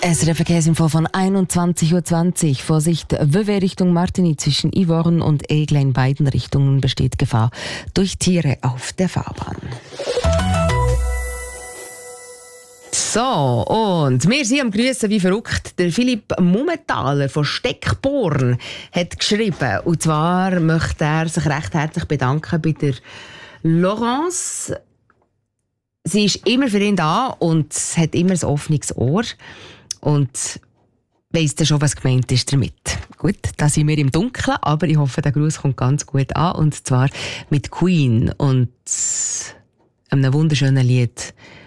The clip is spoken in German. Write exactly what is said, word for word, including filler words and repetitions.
S R F-Verkehrsinfo von einundzwanzig Uhr zwanzig. Vorsicht, Vevey Richtung Martigny zwischen Yvorne und Aigle in beiden Richtungen besteht Gefahr durch Tiere auf der Fahrbahn. So, und wir sind am Grüssen wie verrückt. Der Philipp Mummenthaler von Steckborn hat geschrieben. Und zwar möchte er sich recht herzlich bedanken bei der Laurence. Sie ist immer für ihn da und hat immer ein offenes Ohr. Und weiss dann schon, was gemeint ist damit. Gut, da sind wir im Dunkeln, aber ich hoffe, der Gruß kommt ganz gut an. Und zwar mit Queen und einem wunderschönen Lied